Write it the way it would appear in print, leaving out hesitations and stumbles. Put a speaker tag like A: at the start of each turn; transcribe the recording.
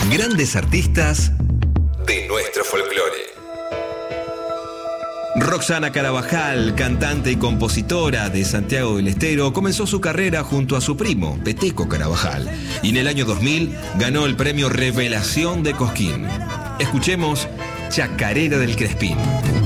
A: Grandes artistas de nuestro folclore. Roxana Carabajal, cantante y compositora de Santiago del Estero, comenzó su carrera junto a su primo, Peteco Carabajal, y en el año 2000 ganó el premio Revelación de Cosquín. Escuchemos Chacarera del Crespín.